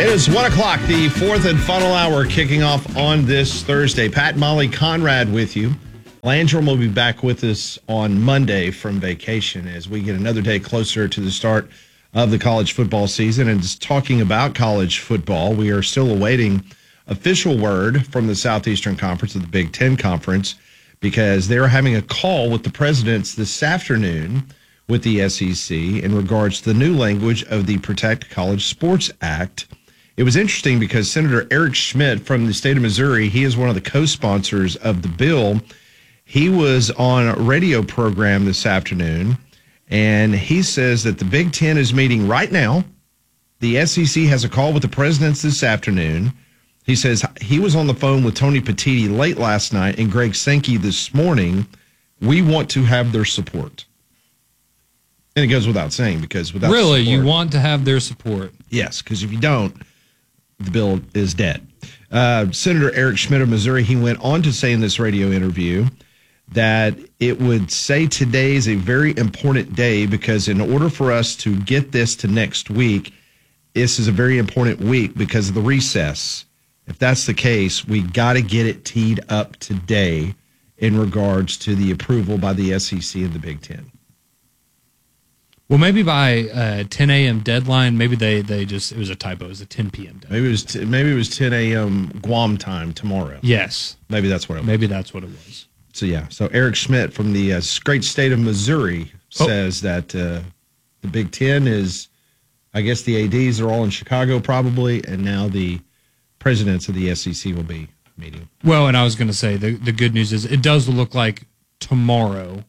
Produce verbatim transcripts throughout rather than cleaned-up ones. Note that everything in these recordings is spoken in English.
It is one o'clock, the fourth and final hour kicking off on this Thursday. Pat, Molly, Conrad with you. Landrum will be back with us on Monday from vacation as we get another day closer to the start of the college football season. And just talking about college football, we are still awaiting official word from the Southeastern Conference of the Big Ten Conference because they're having a call with the presidents this afternoon with the S E C in regards to the new language of the Protect College Sports Act. It was interesting because Senator Eric Schmidt from the state of Missouri, he is one of the co-sponsors of the bill. He was on a radio program this afternoon, and he says that the Big Ten is meeting right now. The S E C has a call with the presidents this afternoon. He says he was on the phone with Tony Petitti late last night and Greg Sankey this morning. We want to have their support. And it goes without saying because without Really, support, you want to have their support? Yes, because if you don't, the bill is dead. Uh, Senator Eric Schmidt of Missouri, he went on to say in this radio interview that it would say today is a very important day because in order for us to get this to next week, this is a very important week because of the recess. If that's the case, we got to get it teed up today in regards to the approval by the S E C and the Big Ten. Well, maybe by uh, ten a.m. deadline, maybe they, they just, it was a typo. It was a ten p.m. deadline. Maybe it was t- maybe it was ten a.m. Guam time tomorrow. Yes. Maybe that's what it was. Maybe that's what it was. So, yeah. So, Eric Schmidt from the uh, great state of Missouri says oh. that uh, the Big Ten is, I guess the A Ds are all in Chicago probably, and now the presidents of the S E C will be meeting. Well, and I was going to say, the, the good news is it does look like tomorrow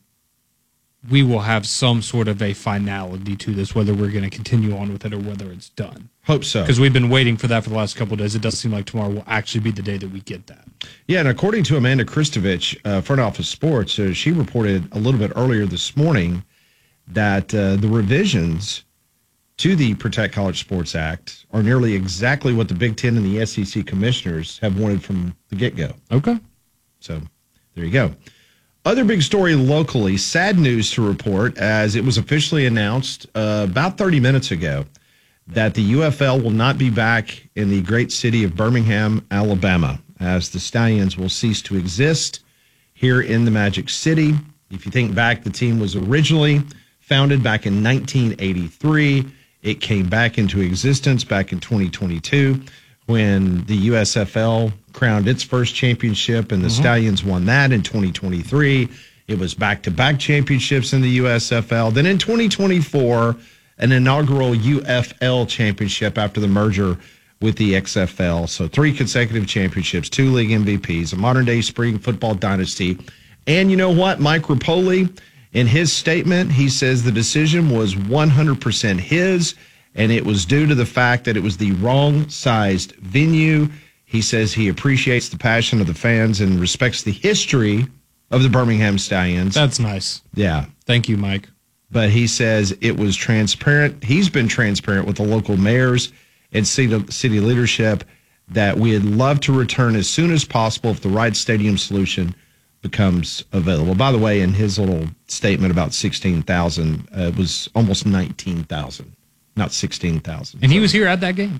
we will have some sort of a finality to this, whether we're going to continue on with it or whether it's done. Hope so. Because we've been waiting for that for the last couple of days. It does seem like tomorrow will actually be the day that we get that. Yeah, and according to Amanda Kristovich, uh, Front Office Sports, uh, she reported a little bit earlier this morning that uh, the revisions to the Protect College Sports Act are nearly exactly what the Big Ten and the S E C commissioners have wanted from the get-go. Okay. So there you go. Other big story locally, sad news to report, as it was officially announced uh, about thirty minutes ago that the U F L will not be back in the great city of Birmingham, Alabama, as the Stallions will cease to exist here in the Magic City. If you think back, the team was originally founded back in nineteen eighty-three. It came back into existence back in twenty twenty-two when the U S F L crowned its first championship, and the mm-hmm. Stallions won that in twenty twenty-three. It was back-to-back championships in the U S F L. Then in twenty twenty-four, an inaugural U F L championship after the merger with the X F L. So three consecutive championships, two league M V Ps, a modern-day spring football dynasty. And you know what? Mike Rapoli, in his statement, he says the decision was one hundred percent his, and it was due to the fact that it was the wrong-sized venue. He says he appreciates the passion of the fans and respects the history of the Birmingham Stallions. That's nice. Yeah. Thank you, Mike. But he says it was transparent. He's been transparent with the local mayors and city, city leadership that we'd love to return as soon as possible if the right stadium solution becomes available. By the way, in his little statement about sixteen thousand, uh, it was almost nineteen thousand. Not sixteen thousand. And he was here at that game.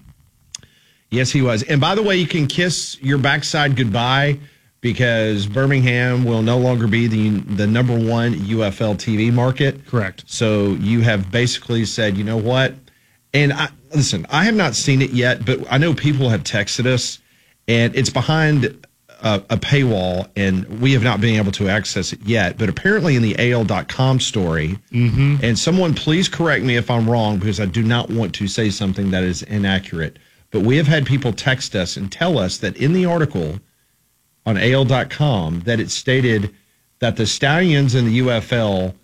Yes, he was. And by the way, you can kiss your backside goodbye because Birmingham will no longer be the the number one U F L T V market. Correct. So you have basically said, you know what? And I, listen, I have not seen it yet, but I know people have texted us, and it's behind a, a paywall, and we have not been able to access it yet. But apparently in the A L dot com story, mm-hmm. and someone please correct me if I'm wrong because I do not want to say something that is inaccurate, but we have had people text us and tell us that in the article on A L dot com that it stated that the Stallions and the U F L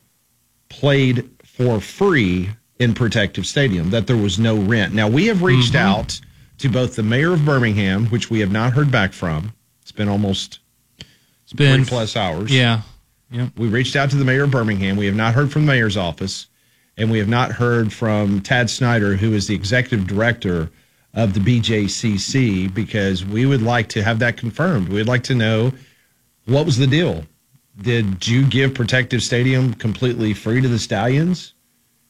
played for free in Protective Stadium, that there was no rent. Now, we have reached mm-hmm. out to both the mayor of Birmingham, which we have not heard back from. It's been almost it's been three plus hours. Yeah. yeah. We reached out to the mayor of Birmingham. We have not heard from the mayor's office, and we have not heard from Tad Snyder, who is the executive director of the B J C C, because we would like to have that confirmed. We'd like to know what was the deal. Did you give Protective Stadium completely free to the Stallions?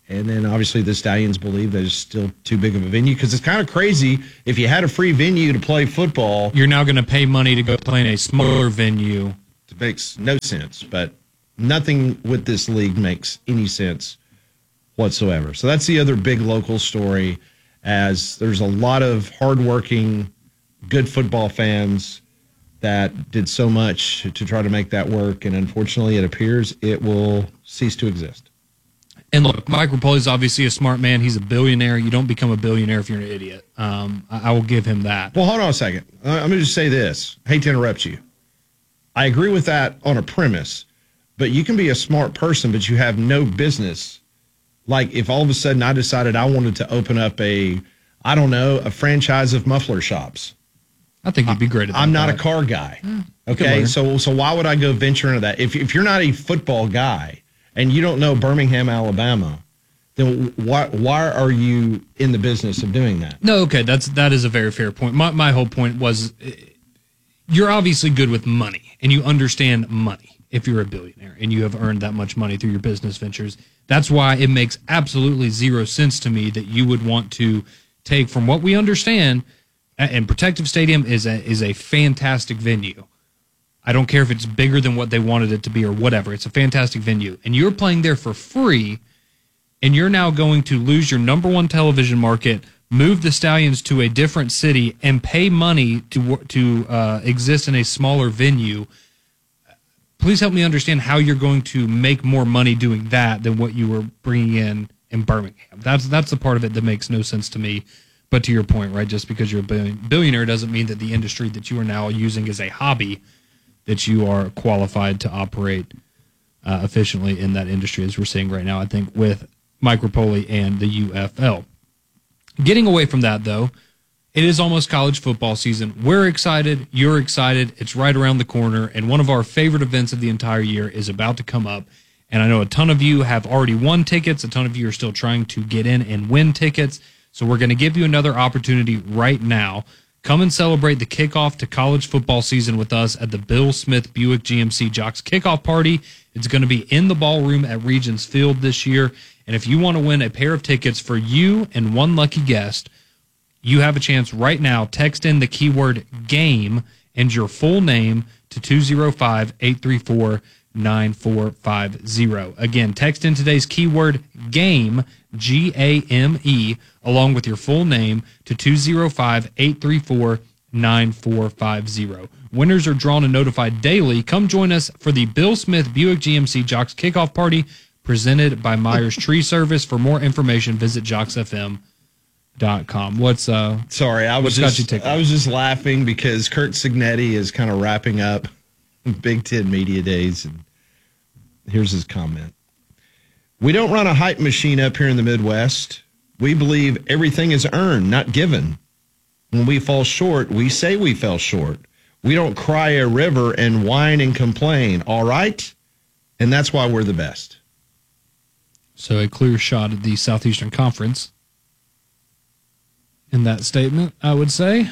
And then obviously the Stallions believe that it's still too big of a venue because it's kind of crazy. If you had a free venue to play football, You're now going to pay money to go play in a smaller venue. it makes no sense. But nothing with this league makes any sense whatsoever. So that's the other big local story, as there's a lot of hardworking, good football fans that did so much to try to make that work. And unfortunately, it appears it will cease to exist. And look, Mike Rapoli is obviously a smart man. He's a billionaire. You don't become a billionaire if you're an idiot. Um, I, I will give him that. Well, hold on a second. Uh, I'm going to just say this. I hate to interrupt you. I agree with that on a premise, but you can be a smart person, but you have no business. Like if all of a sudden I decided I wanted to open up a, I don't know, a franchise of muffler shops. I think you'd be great at that. I'm not a car guy. Mm, Okay, so so why would I go venture into that? If if you're not a football guy and you don't know Birmingham, Alabama, then why why are you in the business of doing that? No, okay, that's that is a very fair point. My my whole point was, uh, you're obviously good with money and you understand money. If you're a billionaire and you have earned that much money through your business ventures, that's why it makes absolutely zero sense to me that you would want to take, from what we understand, and Protective Stadium is a is a fantastic venue. I don't care if it's bigger than what they wanted it to be or whatever. It's a fantastic venue. And you're playing there for free, and you're now going to lose your number one television market, move the Stallions to a different city, and pay money to to uh, exist in a smaller venue. Please help me understand how you're going to make more money doing that than what you were bringing in in Birmingham. That's that's the part of it that makes no sense to me. But to your point, right, just because you're a billionaire doesn't mean that the industry that you are now using as a hobby, that you are qualified to operate uh, efficiently in that industry, as we're seeing right now, I think, with Mike Rapoli and the U F L. Getting away from that, though, it is almost college football season. We're excited. You're excited. It's right around the corner. And one of our favorite events of the entire year is about to come up. And I know a ton of you have already won tickets. A ton of you are still trying to get in and win tickets. So we're going to give you another opportunity right now. Come and celebrate the kickoff to college football season with us at the Bill Smith Buick G M C Jocks Kickoff Party. It's going to be in the ballroom at Regions Field this year. And if you want to win a pair of tickets for you and one lucky guest, you have a chance right now. Text in the keyword GAME and your full name to two oh five, eight three four, nine four five zero. Again, text in today's keyword GAME, G A M E, along with your full name to two oh five, eight three four, nine four five zero. Winners are drawn and notified daily. Come join us for the Bill Smith Buick G M C Jocks Kickoff Party presented by Myers Tree Service. For more information, visit jocks f m dot com. What's uh Sorry, I was what's got you just tickled? I was just laughing because Kurt Signetti is kind of wrapping up Big Ten Media Days, and here's his comment. We don't run a hype machine up here in the Midwest. We believe everything is earned, not given. When we fall short, we say we fell short. We don't cry a river and whine and complain, all right? And that's why we're the best. So a clear shot at the Southeastern Conference in that statement, I would say.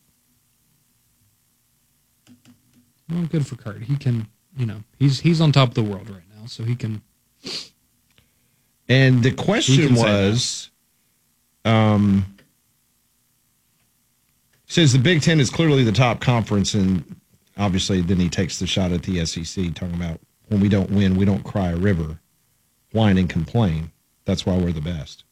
Well, good for Kurt. He can, you know, he's he's on top of the world right now, so he can. And the question was, um, says the Big Ten is clearly the top conference, and obviously then he takes the shot at the S E C, talking about when we don't win, we don't cry a river, whine and complain. That's why we're the best.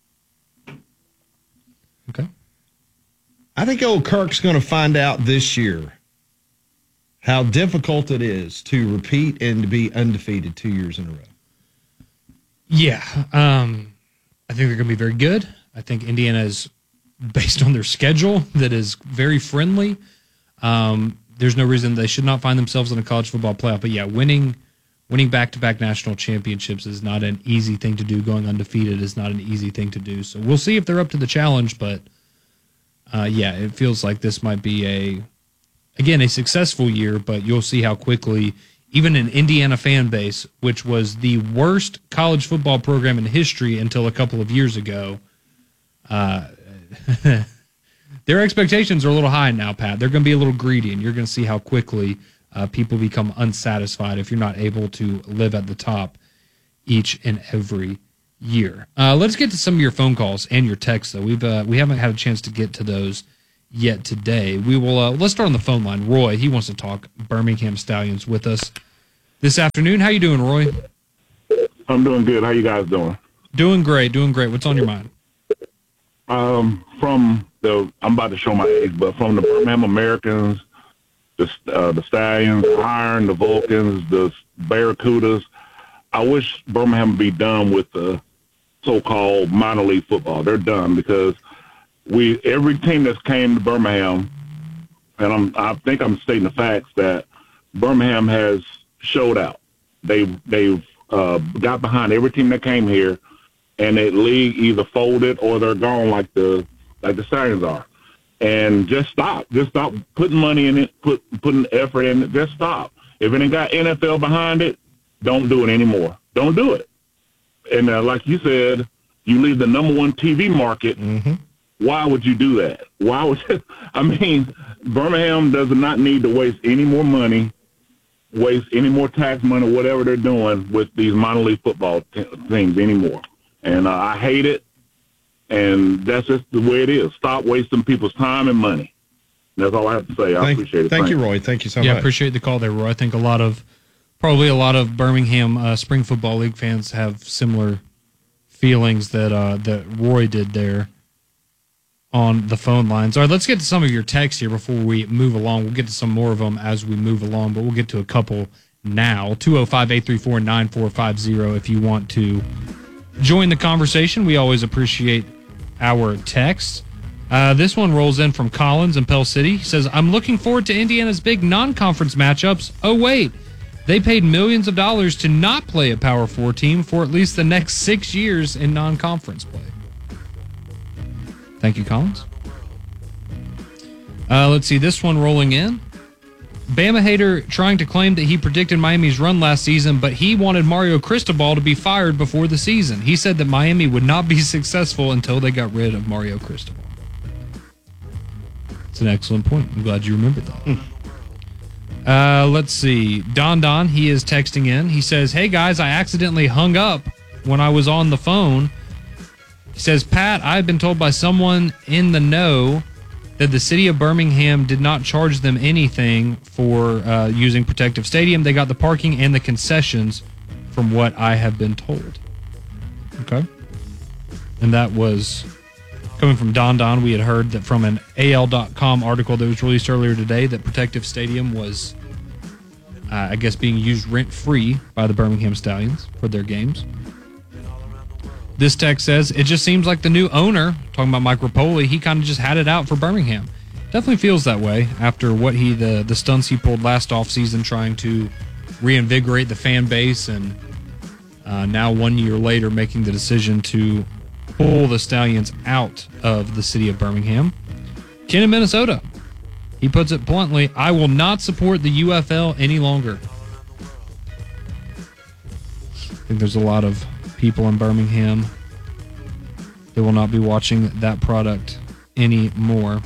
Okay. I think old Kirk's going to find out this year how difficult it is to repeat and to be undefeated two years in a row. Yeah. Um, I think they're going to be very good. I think Indiana is, based on their schedule, that is very friendly. Um, there's no reason they should not find themselves in a college football playoff. But, yeah, winning winning back-to-back national championships is not an easy thing to do. Going undefeated is not an easy thing to do. So we'll see if they're up to the challenge. But, uh, yeah, it feels like this might be, a again, a successful year. But you'll see how quickly even an Indiana fan base, which was the worst college football program in history until a couple of years ago, uh, their expectations are a little high now, Pat. They're going to be a little greedy, and you're going to see how quickly uh, people become unsatisfied if you're not able to live at the top each and every year. Uh, let's get to some of your phone calls and your texts, though. We've uh, we haven't had a chance to get to those yet today. We will. Uh, let's start on the phone line. Roy, he wants to talk Birmingham Stallions with us this afternoon. How you doing, Roy? I'm doing good. How you guys doing? Doing great. Doing great. What's on your mind? Um, from the I'm about to show my age, but from the Birmingham Americans, the uh, the Stallions, the Iron, the Vulcans, the Barracudas. I wish Birmingham would be done with the so-called minor league football. They're done because we every team that's came to Birmingham, and I'm I think I'm stating the facts that Birmingham has showed out. They've they've uh, got behind every team that came here, and the league either folded or they're gone like the like the Stallions are. And just stop. Just stop putting money in it, put putting effort in it. Just stop. If it ain't got N F L behind it, don't do it anymore. Don't do it. And uh, like you said, you leave the number one T V market. Mm-hmm. Why would you do that? Why would you, I mean, Birmingham does not need to waste any more money, waste any more tax money, whatever they're doing with these minor league football t- things anymore. And uh, I hate it. And that's just the way it is. Stop wasting people's time and money. That's all I have to say. I Thank, appreciate it. Thank Thanks. you, Roy. Thank you so yeah, much. appreciate the call there, Roy. I think a lot of, probably a lot of Birmingham uh, Spring Football League fans have similar feelings that uh, that Roy did there on the phone lines. All right, let's get to some of your texts here before we move along. We'll get to some more of them as we move along, but we'll get to a couple now. two oh five, eight three four, nine four five oh if you want to join the conversation. We always appreciate our texts. Uh, this one rolls in from Collins in Pell City. He says, I'm looking forward to Indiana's big non-conference matchups. Oh, wait. They paid millions of dollars to not play a Power Four team for at least the next six years in non-conference play. Thank you, Collins. Uh, let's see, this one rolling in. Bama hater trying to claim that he predicted Miami's run last season, but he wanted Mario Cristobal to be fired before the season. He said that Miami would not be successful until they got rid of Mario Cristobal. It's an excellent point. I'm glad you remembered that. Mm. Uh, let's see. Don Don, he is texting in. He says, hey, guys, I accidentally hung up when I was on the phone. He says, Pat, I've been told by someone in the know that the city of Birmingham did not charge them anything for uh, using Protective Stadium. They got the parking and the concessions from what I have been told. Okay. And that was coming from Don Don. We had heard that from an A L dot com article that was released earlier today that Protective Stadium was, uh, I guess, being used rent-free by the Birmingham Stallions for their games. This text says, it just seems like the new owner, talking about Mike Rapoli, he kind of just had it out for Birmingham. Definitely feels that way after what he, the, the stunts he pulled last offseason trying to reinvigorate the fan base, and uh, now one year later making the decision to pull the Stallions out of the city of Birmingham. Ken in Minnesota, he puts it bluntly, I will not support the U F L any longer. I think there's a lot of people in Birmingham that will not be watching that product anymore.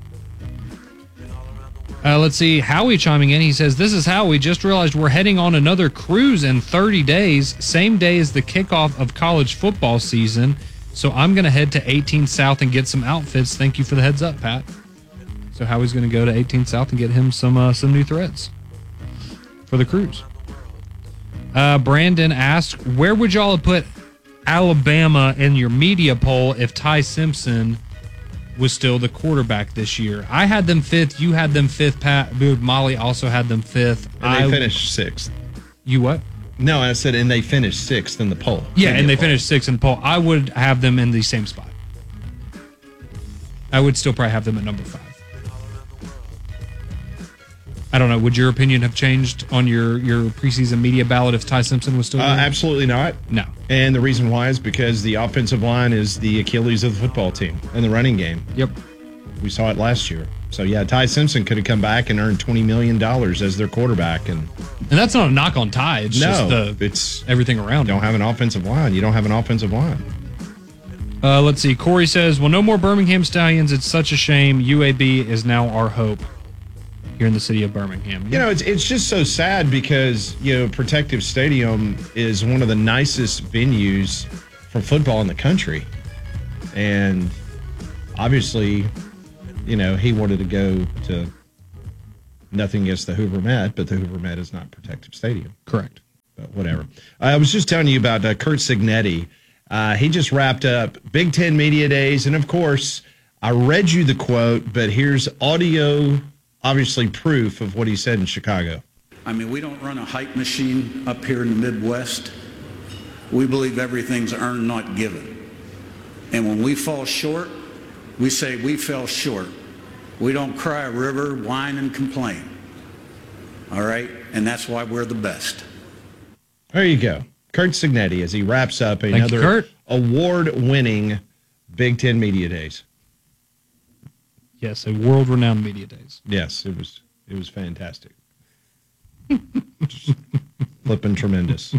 Uh, let's see, Howie chiming in. He says, this is Howie. Just realized we're heading on another cruise in thirty days, same day as the kickoff of college football season. So I'm going to head to eighteen South and get some outfits. Thank you for the heads up, Pat. So Howie's going to go to eighteen South and get him some uh, some new threads for the cruise. Uh, Brandon asked, where would y'all have put Alabama in your media poll if Ty Simpson was still the quarterback this year? I had them fifth. You had them fifth. Pat Molly also had them fifth. And they I, finished sixth. You what? No, I said, and they finished sixth in the poll. Yeah, Media and they poll. finished sixth in the poll. I would have them in the same spot. I would still probably have them at number five. I don't know. Would your opinion have changed on your, your preseason media ballot if Ty Simpson was still Uh, there? absolutely not. No. And the reason why is because the offensive line is the Achilles of the football team and the running game. Yep. We saw it last year. So, yeah, Ty Simpson could have come back and earned twenty million dollars as their quarterback. And And that's not a knock on Ty. It's no, just the, it's everything around you him. don't have an offensive line. You don't have an offensive line. Uh, let's see. Corey says, well, no more Birmingham Stallions. It's such a shame. U A B is now our hope here in the city of Birmingham. You know, it's it's just so sad because, you know, Protective Stadium is one of the nicest venues for football in the country. And obviously, you know, he wanted to go to nothing against the Hoover Met, but the Hoover Met is not Protective Stadium. Correct. But whatever. I was just telling you about uh, Curt Cignetti. Uh, he just wrapped up Big Ten Media Days. And, of course, I read you the quote, but here's audio, obviously proof of what he said in Chicago. I mean, we don't run a hype machine up here in the Midwest. We believe everything's earned, not given. And when we fall short, we say we fell short. We don't cry a river, whine, and complain. All right? And that's why we're the best. There you go. Curt Cignetti as he wraps up another award-winning Big Ten Media Days. Yes, a world-renowned Media Days. Yes, it was it was fantastic. Flipping tremendous.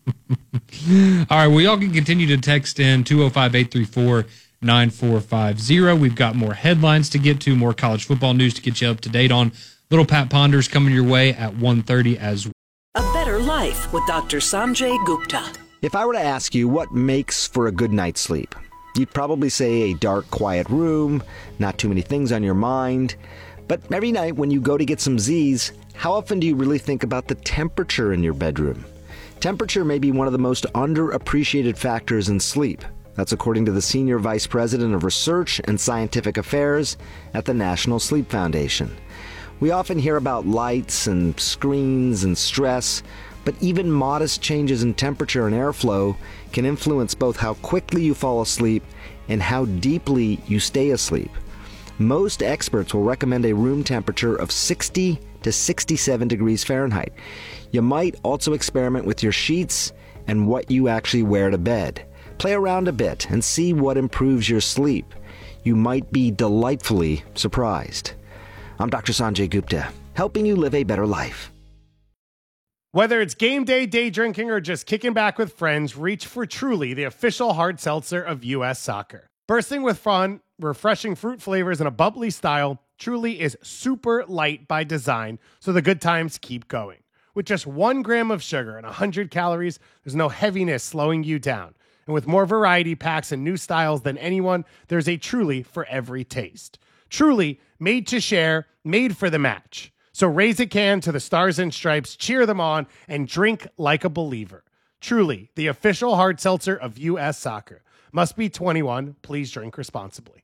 All right, well, y'all can continue to text in two oh five, eight three four, nine four five zero. We've got more headlines to get to, more college football news to get you up to date on. Little Pat Ponders coming your way at one thirty as well. A Better Life with Doctor Sanjay Gupta. If I were to ask you what makes for a good night's sleep, you'd probably say a dark, quiet room, not too many things on your mind. But every night when you go to get some Z's, how often do you really think about the temperature in your bedroom? Temperature may be one of the most underappreciated factors in sleep. That's according to the Senior Vice President of Research and Scientific Affairs at the National Sleep Foundation. We often hear about lights and screens and stress, but even modest changes in temperature and airflow can influence both how quickly you fall asleep and how deeply you stay asleep. Most experts will recommend a room temperature of sixty to sixty-seven degrees Fahrenheit. You might also experiment with your sheets and what you actually wear to bed. Play around a bit and see what improves your sleep. You might be delightfully surprised. I'm Doctor Sanjay Gupta, helping you live a better life. Whether it's game day, day drinking, or just kicking back with friends, reach for Truly, the official hard seltzer of U S Soccer. Bursting with fun, refreshing fruit flavors, and a bubbly style, Truly is super light by design, so the good times keep going. With just one gram of sugar and one hundred calories, there's no heaviness slowing you down. And with more variety packs and new styles than anyone, there's a Truly for every taste. Truly, made to share, made for the match. So raise a can to the Stars and Stripes, cheer them on, and drink like a believer. Truly, the official hard seltzer of U S Soccer. Must be twenty-one. Please drink responsibly.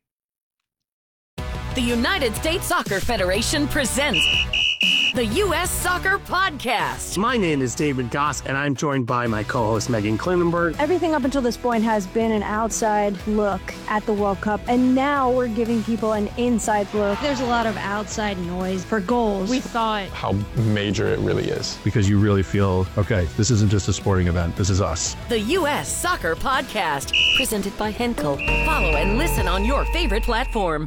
The United States Soccer Federation presents the U S Soccer Podcast. My name is David Goss, and I'm joined by my co-host Megan Klinenberg. Everything up until this point has been an outside look at the World Cup, and now we're giving people an inside look. There's a lot of outside noise for goals. We thought how major it really is. Because you really feel, okay, this isn't just a sporting event, this is us. The U S Soccer Podcast, presented by Henkel. Follow and listen on your favorite platform.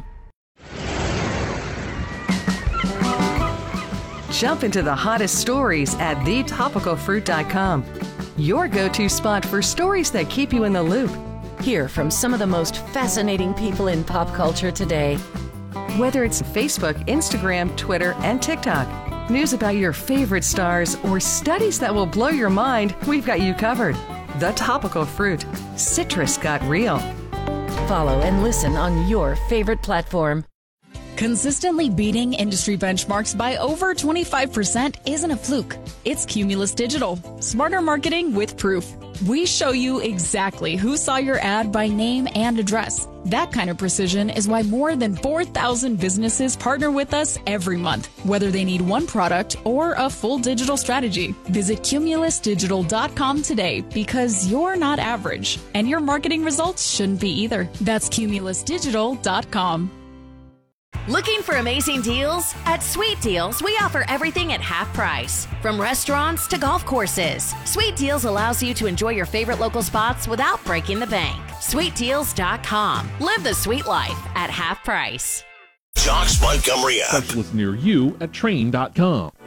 Jump into the hottest stories at the topical fruit dot com. Your go-to spot for stories that keep you in the loop. Hear from some of the most fascinating people in pop culture today. Whether it's Facebook, Instagram, Twitter, and TikTok, news about your favorite stars, or studies that will blow your mind, we've got you covered. The Topical Fruit. Citrus got real. Follow and listen on your favorite platform. Consistently beating industry benchmarks by over twenty-five percent isn't a fluke. It's Cumulus Digital. Smarter marketing with proof. We show you exactly who saw your ad by name and address. That kind of precision is why more than four thousand businesses partner with us every month, whether they need one product or a full digital strategy. Visit cumulus digital dot com today, because you're not average, and your marketing results shouldn't be either. That's cumulus digital dot com. Looking for amazing deals? At Sweet Deals, we offer everything at half price. From restaurants to golf courses, Sweet Deals allows you to enjoy your favorite local spots without breaking the bank. sweet deals dot com. Live the sweet life at half price. Jocks Montgomery app. Specialist near you at train dot com.